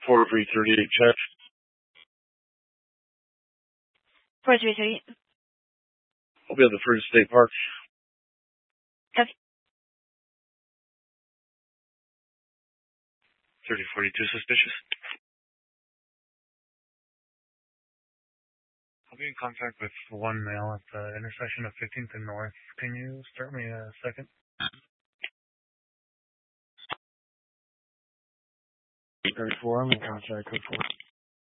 4338 check. 4338. I'll be at the Fruit State Park. Copy. 3042 suspicious. I'll be in contact with one male at the intersection of 15th and North. Can you start me a second? 34, I'm in contact with 4.